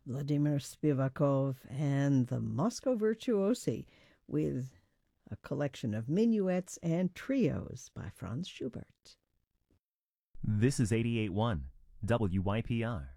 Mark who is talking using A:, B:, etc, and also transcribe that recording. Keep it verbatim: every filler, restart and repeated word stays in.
A: Vladimir Spivakov and the Moscow Virtuosi with a collection of minuets and trios by Franz Schubert.
B: This is eighty-eight point one W Y P R.